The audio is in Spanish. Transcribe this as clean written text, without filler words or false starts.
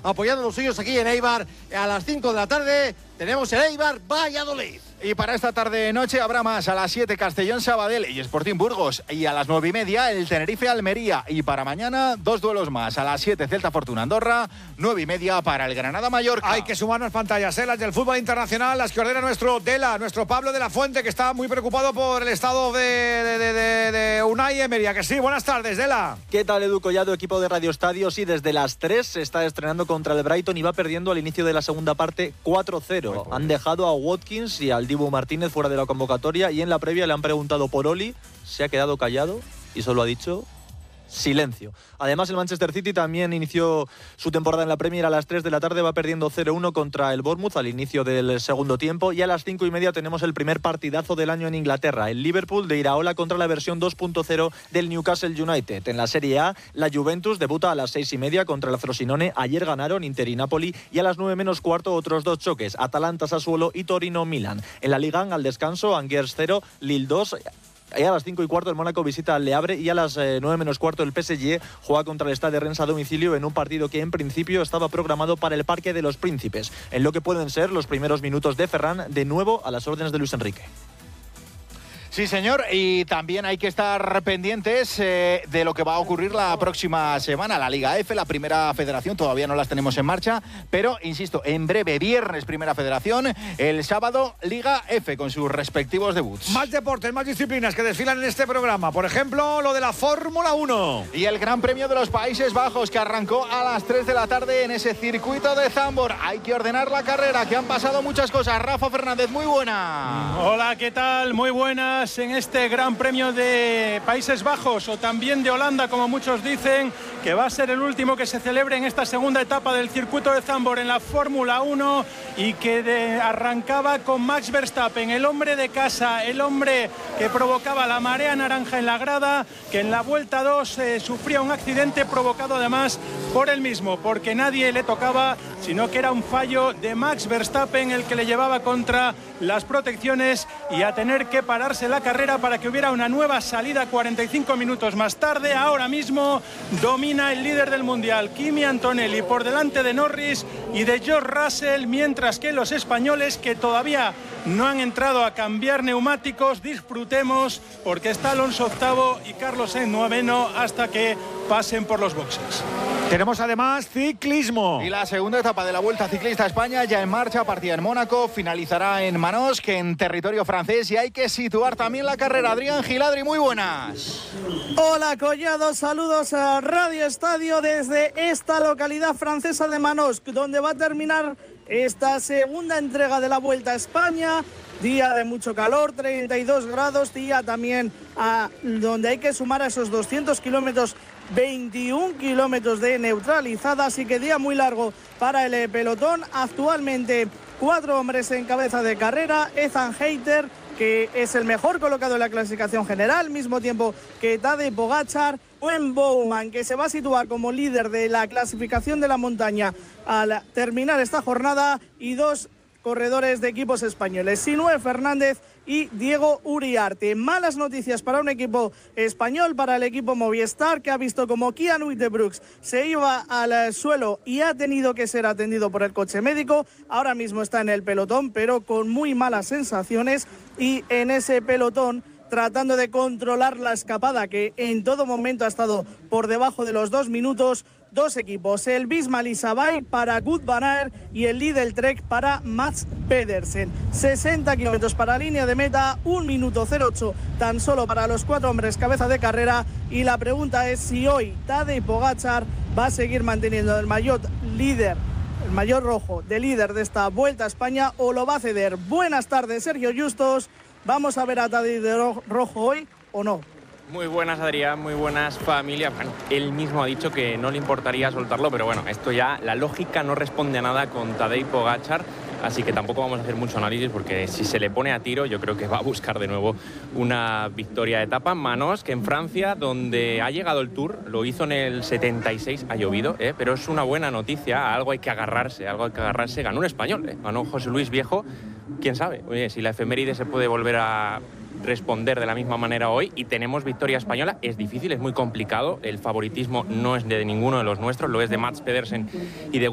apoyando a los suyos aquí en Eibar. A las 5 de la tarde tenemos el Eibar Valladolid. Y para esta tarde-noche habrá más. A las 7 Castellón Sabadell y Sporting Burgos. Y a las 9:30 el Tenerife Almería. Y para mañana 2 duelos más. A las 7 Celta Fortuna Andorra. 9:30 para el Granada Mallorca. Hay que sumarnos pantallas, las del fútbol internacional, las que ordena nuestro Pablo de la Fuente, que está muy preocupado por el estado de Unai Emery. Que sí, buenas tardes, Dela. ¿Qué tal, Edu Collado, equipo de Radio Estadio? Sí, desde las 3 se está estrenando contra el Brighton y va perdiendo al inicio de la segunda parte 4-0. Han dejado a Watkins y al Dibu Martínez fuera de la convocatoria, y en la previa le han preguntado por Oli, se ha quedado callado y solo ha dicho silencio. Además, el Manchester City también inició su temporada en la Premier a las 3 de la tarde, va perdiendo 0-1 contra el Bournemouth al inicio del segundo tiempo, y a las 5:30 tenemos el primer partidazo del año en Inglaterra, el Liverpool de Iraola contra la versión 2.0 del Newcastle United. En la Serie A, la Juventus debuta a las 6:30 contra el Frosinone. Ayer ganaron Inter y Napoli, y a las 9 menos cuarto otros dos choques, Atalanta Sassuolo y Torino Milan. En la Liga, al descanso, Angers 0, Lille 2. Y a las 5:15 el Mónaco visita al Le Havre, y a las 9 menos cuarto el PSG juega contra el Stade Rennes a domicilio en un partido que en principio estaba programado para el Parque de los Príncipes, en lo que pueden ser los primeros minutos de Ferran, de nuevo a las órdenes de Luis Enrique. Sí, señor, y también hay que estar pendientes de lo que va a ocurrir la próxima semana. La Liga F, la primera federación, todavía no las tenemos en marcha, pero, insisto, en breve, viernes primera federación, el sábado Liga F con sus respectivos debuts. Más deportes, más disciplinas que desfilan en este programa. Por ejemplo, lo de la Fórmula 1. Y el Gran Premio de los Países Bajos, que arrancó a las 3 de la tarde en ese circuito de Zandvoort. Hay que ordenar la carrera, que han pasado muchas cosas. Rafa Fernández, muy buena. Hola, ¿qué tal? Muy buenas. En este Gran Premio de Países Bajos, o también de Holanda, como muchos dicen, que va a ser el último que se celebre en esta segunda etapa del circuito de Zandvoort en la Fórmula 1, y que arrancaba con Max Verstappen, el hombre de casa, el hombre que provocaba la marea naranja en la grada, que en la vuelta 2 sufría un accidente provocado además por él mismo, porque nadie le tocaba, sino que era un fallo de Max Verstappen el que le llevaba contra las protecciones y a tener que pararse la carrera para que hubiera una nueva salida 45 minutos más tarde. Ahora mismo domina el líder del mundial, Kimi Antonelli, por delante de Norris y de George Russell, mientras que los españoles, que todavía no han entrado a cambiar neumáticos, disfrutemos, porque está Alonso octavo y Carlos Sainz noveno hasta que pasen por los boxes. Tenemos además ciclismo. Y la segunda etapa de la Vuelta Ciclista a España ya en marcha, partida en Mónaco, finalizará en Manosque, en territorio francés, y hay que situar también la carrera. Adrián Giladri, muy buenas. Hola, Collado, saludos a Radio Estadio desde esta localidad francesa de Manosque, donde va a terminar esta segunda entrega de la Vuelta a España. Día de mucho calor, 32 grados, día también donde hay que sumar a esos 200 kilómetros, 21 kilómetros de neutralizada, así que día muy largo para el pelotón. Actualmente 4 hombres en cabeza de carrera. Ethan Hayter, que es el mejor colocado en la clasificación general, mismo tiempo que Tadej Pogačar. Gwen Bowman, que se va a situar como líder de la clasificación de la montaña al terminar esta jornada, y 2 corredores de equipos españoles, Sinue Fernández y Diego Uriarte. Malas noticias para un equipo español, para el equipo Movistar, que ha visto como Kian Uijtdebroeks se iba al suelo y ha tenido que ser atendido por el coche médico. Ahora mismo está en el pelotón, pero con muy malas sensaciones, y en ese pelotón tratando de controlar la escapada, que en todo momento ha estado por debajo de los 2 minutos. 2 equipos, el Visma Lease para Wout van Aert y el Lidl Trek para Mats Pedersen. 60 kilómetros para línea de meta, 1 minuto 08 tan solo para los 4 hombres cabeza de carrera, y la pregunta es si hoy Tadej Pogačar va a seguir manteniendo el maillot líder, el maillot rojo de líder de esta Vuelta a España, o lo va a ceder. Buenas tardes, Sergio Justos. ¿Vamos a ver a Tadej de rojo hoy o no? Muy buenas, Adrián, muy buenas, familia. Bueno, él mismo ha dicho que no le importaría soltarlo, pero bueno, esto ya, la lógica no responde a nada con Tadej Pogačar, así que tampoco vamos a hacer mucho análisis, porque si se le pone a tiro, yo creo que va a buscar de nuevo una victoria de etapa. Manosque, en Francia, donde ha llegado el Tour, lo hizo en el 76, ha llovido, pero es una buena noticia, algo hay que agarrarse, ganó un español, ganó José Luis Viejo. Quién sabe, oye, si la efeméride se puede volver a responder de la misma manera hoy, y tenemos victoria española. Es difícil, es muy complicado, el favoritismo no es de ninguno de los nuestros, lo es de Mats Pedersen y de